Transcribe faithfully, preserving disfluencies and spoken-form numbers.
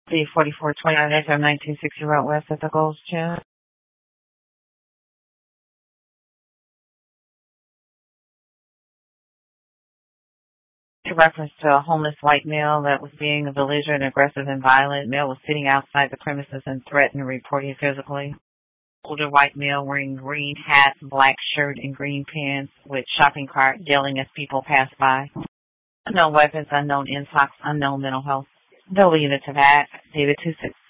The forty-four twenty-nine of nineteen sixty Road West at the Gold's Gym. In reference to a homeless white male that was being belligerent, aggressive, and violent. Male was sitting outside the premises and threatened to report him physically. Older white male wearing green hat, black shirt, and green pants with shopping cart yelling as people pass by. Unknown weapons, unknown intox, unknown mental health. They'll leave it to that. David two six.